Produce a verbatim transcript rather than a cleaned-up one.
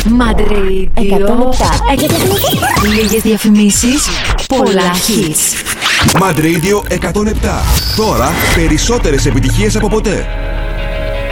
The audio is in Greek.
Mad Radio εκατόν επτά. Λίγες διαφημίσεις, πολλά hits. Mad Radio εκατόν επτά. Τώρα περισσότερες επιτυχίες από ποτέ.